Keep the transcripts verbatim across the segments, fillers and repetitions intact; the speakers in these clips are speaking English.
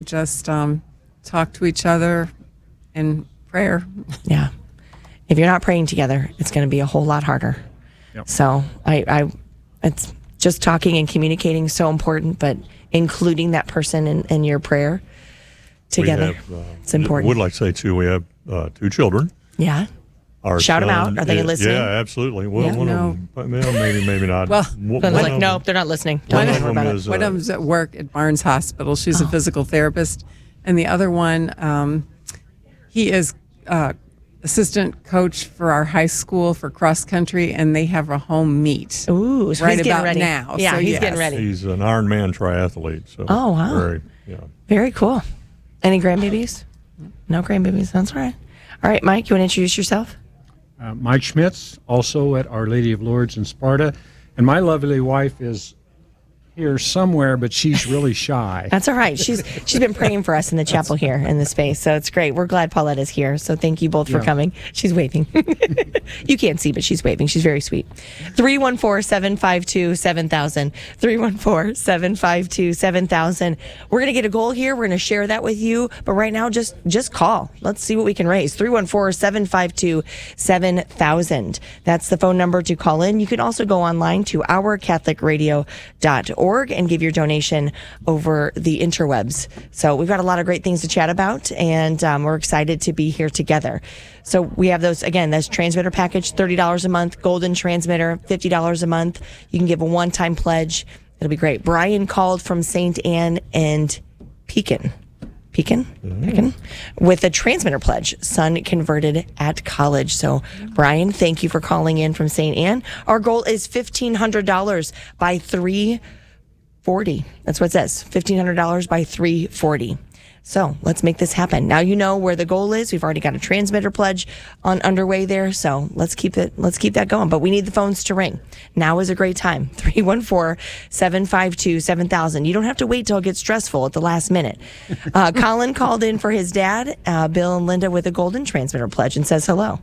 Just um, talk to each other in prayer. Yeah. If you're not praying together, it's going to be a whole lot harder. Yep. So I, I, it's just talking and communicating is so important, but including that person in, in your prayer together, We have, uh, it's important. I would like to say, too, we have uh, two children. Yeah. Our Shout 'em son out. Are they is- listening? Yeah, absolutely. Well, Yeah. one No. of them, well, maybe, maybe not. Well, One- They're one like, of no, them- they're not listening. One Don't of worry them about it. is, One uh, of them's at work at Barnes Hospital. She's a physical therapist. And the other one, um, he is uh, assistant coach for our high school for cross country, and they have a home meet. Ooh, so right he's getting about ready. now. Yeah, So, he's yes. getting ready. He's an Ironman triathlete. So Oh, wow. Very, yeah. Very cool. Any grandbabies? No grandbabies. That's all right. All right, Mike, you want to introduce yourself? Uh, Mike Schmitz, also at Our Lady of Lourdes in Sparta. And my lovely wife is here somewhere, but she's really shy. That's all right. She's she's been praying for us in the chapel here in the space, so it's great. We're glad Paulette is here. So thank you both for Yeah. coming. She's waving. You can't see, but she's waving. She's very sweet. three one four, seven five two, seven thousand. three one four, seven five two, seven thousand. We're gonna get a goal here. We're gonna share that with you. But right now, just just call. Let's see what we can raise. three one four, seven five two, seven thousand. That's the phone number to call in. You can also go online to our catholic radio dot org and give your donation over the interwebs. So we've got a lot of great things to chat about, and um, we're excited to be here together. So we have those, again, that's transmitter package, thirty dollars a month, golden transmitter, fifty dollars a month. You can give a one-time pledge. It'll be great. Brian called from Saint Anne and Pekin. Pekin? Pekin? With a transmitter pledge, son converted at college. So, Brian, thank you for calling in from Saint Anne. Our goal is fifteen hundred dollars by three forty. That's what it says, fifteen hundred dollars by three forty. So let's make this happen. Now you know where the goal is. We've already got a transmitter pledge on underway there. So let's keep it, let's keep that going. But we need the phones to ring. Now is a great time. three one four, seven five two, seven thousand. You don't have to wait till it gets stressful at the last minute. Uh, Colin called in for his dad, uh, Bill and Linda, with a golden transmitter pledge and says hello.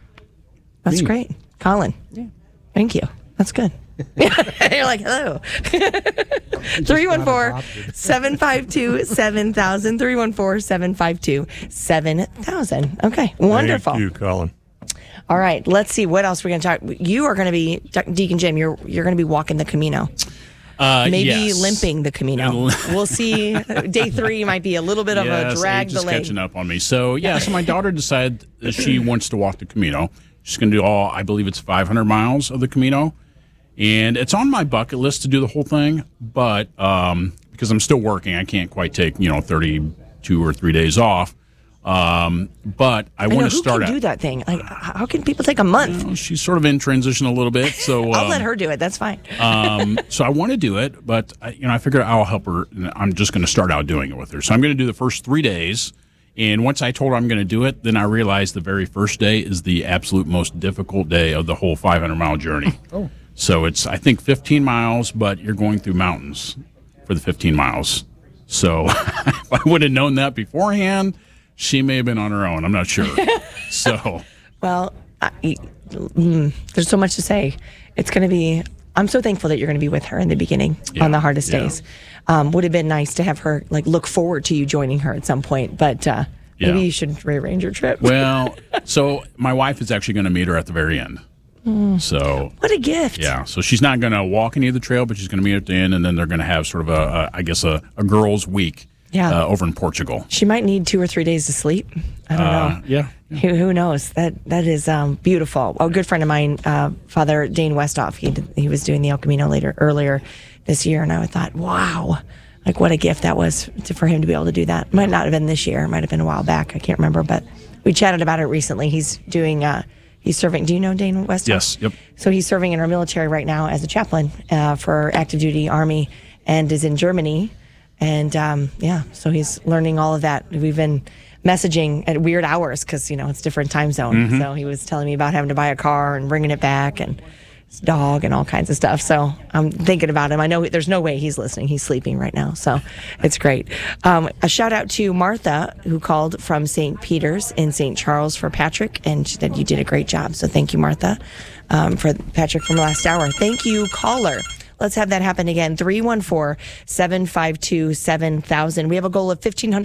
That's Me. great. Colin. Yeah. Thank you. That's good. You're like, hello. three one four, seven five two, seven thousand. three one four, seven five two, seven thousand. Okay, wonderful. Thank you, Colin. All right, let's see what else we're going to talk. You are going to be, Deacon Jim, you're you're going to be walking the Camino. Uh, Maybe yes. limping the Camino. We'll see. Day three might be a little bit of Yes, a drag age the is leg. catching up on me. So, yeah, so my daughter decided that she wants to walk the Camino. She's going to do all, I believe it's five hundred miles of the Camino. And it's on my bucket list to do the whole thing, but um, because I'm still working, I can't quite take, you know, thirty-two or three days off. Um, but I, I know, want to who start can out. do that thing? Like, h- how can people take a month? Well, she's sort of in transition a little bit, so I'll um, let her do it. That's fine. um, so I want to do it, but I, you know, I figured I'll help her. And I'm just going to start out doing it with her. So I'm going to do the first three days. And once I told her I'm going to do it, then I realized the very first day is the absolute most difficult day of the whole five hundred mile journey. Oh. So it's, I think, fifteen miles, but you're going through mountains for the fifteen miles. So if I would have known that beforehand, she may have been on her own. I'm not sure. So, Well, I, mm, there's so much to say. It's going to be, I'm so thankful that you're going to be with her in the beginning Yeah, on the hardest yeah. days. Um, would have been nice to have her, like, look forward to you joining her at some point, but uh, maybe Yeah. you should rearrange your trip. well, so my wife is actually going to meet her at the very end. So What a gift. yeah, so she's not going to walk any of the trail, but she's going to meet at the end, and then they're going to have sort of a, a I guess, a, a girls' week Yeah. uh, over in Portugal. She might need two or three days to sleep. I don't Uh, know. yeah. Who, who knows? That that is um, beautiful. A good friend of mine, uh, Father Dane Westhoff, he did, he was doing the El Camino later earlier this year, and I thought, wow, like what a gift that was to, for him to be able to do that. Might not have been this year. It might have been a while back. I can't remember, but we chatted about it recently. He's doing. Uh, he's serving. Do you know Dane Westhoff? Yes, yep. So he's serving in our military right now as a chaplain uh, for active duty Army, and is in Germany. And um, yeah, so he's learning all of that. We've been messaging at weird hours because, you know, it's different time zone. Mm-hmm. So he was telling me about having to buy a car and bringing it back and his dog and all kinds of stuff. So I'm thinking about him. I know there's no way he's listening. He's sleeping right now. So it's great. Um, a shout out to Martha, who called from Saint Peter's in Saint Charles for Patrick. And she said you did a great job. So thank you, Martha, um, for Patrick from last hour. Thank you, caller. Let's have that happen again. three one four, seven five two, seven thousand. We have a goal of fifteen hundred